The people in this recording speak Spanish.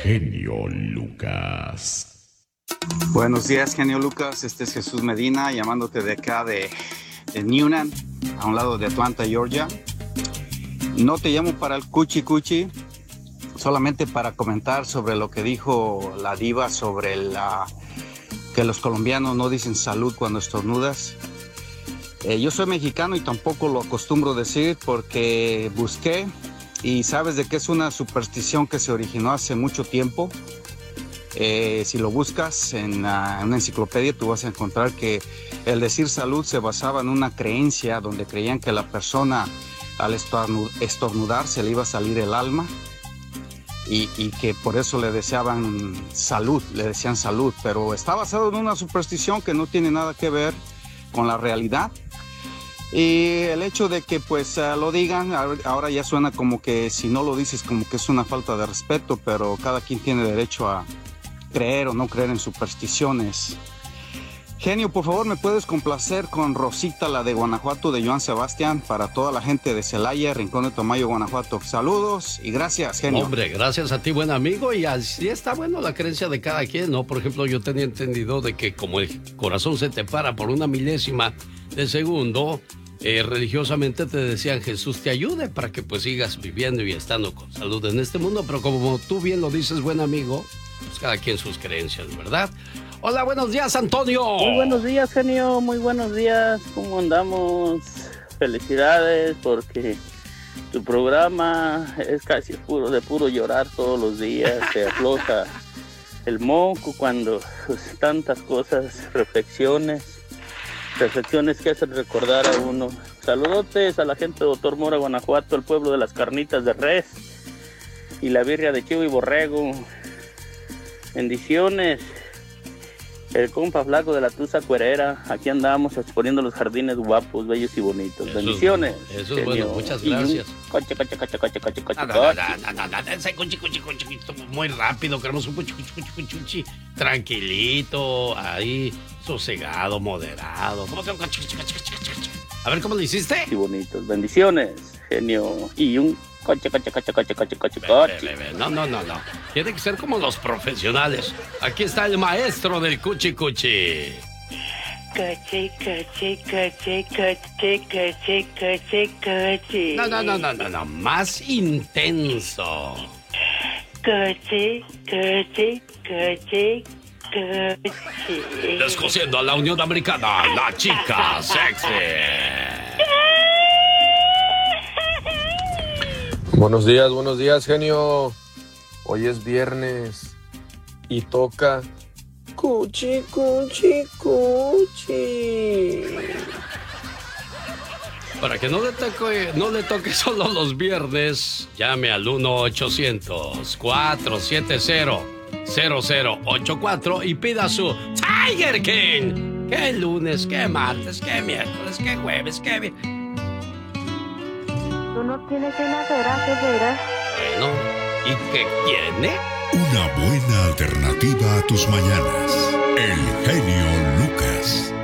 genio Lucas. Buenos días, genio Lucas. Este es Jesús Medina, llamándote de acá de Newnan, a un lado de Atlanta, Georgia. No te llamo para el cuchi cuchi, solamente para comentar sobre lo que dijo la diva sobre que los colombianos no dicen salud cuando estornudas. Yo soy mexicano y tampoco lo acostumbro decir porque busqué y sabes de que es una superstición que se originó hace mucho tiempo. Si lo buscas en una enciclopedia, tú vas a encontrar que el decir salud se basaba en una creencia donde creían que la persona al estornudar se le iba a salir el alma y que por eso le decían salud, pero está basado en una superstición que no tiene nada que ver con la realidad. Y el hecho de que pues lo digan, ahora ya suena como que si no lo dices como que es una falta de respeto, pero cada quien tiene derecho a creer o no creer en supersticiones. Genio, por favor, ¿me puedes complacer con Rosita, la de Guanajuato, de Joan Sebastián, para toda la gente de Celaya, Rincón de Tomayo, Guanajuato? Saludos y gracias, genio. Hombre, gracias a ti, buen amigo, y así está bueno la creencia de cada quien, ¿no? Por ejemplo, yo tenía entendido de que como el corazón se te para por una milésima de segundo, religiosamente te decían Jesús te ayude para que pues sigas viviendo y estando con salud en este mundo, pero como tú bien lo dices, buen amigo, pues cada quien sus creencias, ¿verdad? Hola, buenos días, Antonio. Muy buenos días, genio, muy buenos días, ¿cómo andamos? Felicidades porque tu programa es casi de puro llorar todos los días, te afloja el moco cuando pues, tantas cosas, reflexiones que hacen recordar a uno. Saludotes a la gente de Doctor Mora, Guanajuato, el pueblo de las carnitas de res y la birria de chivo y borrego. Bendiciones. El compa flaco de la Tusa Cuerera, aquí andamos exponiendo los jardines guapos, bellos y bonitos. Bendiciones. Eso es bueno, muchas gracias. Coche. Ese cuchi, muy rápido, queremos un cuchi, tranquilito, ahí, sosegado, moderado. A ver, ¿cómo lo hiciste? Y bonitos, bendiciones, genio. Y un coche. No. Tiene que ser como los profesionales. Aquí está el maestro del cuchi. Coche. No, más intenso. Coche. Descosiendo a la Unión Americana, la chica sexy. Buenos días, genio. Hoy es viernes y toca cuchi. Para que no le toque solo los viernes, llame al 1-800-470-0084 y pida su Tiger King. ¿Qué lunes, qué martes, qué miércoles, qué jueves, qué viernes? Tú no tienes que nacer a veras. Bueno, ¿y qué tiene? Una buena alternativa a tus mañanas. El genio Lucas.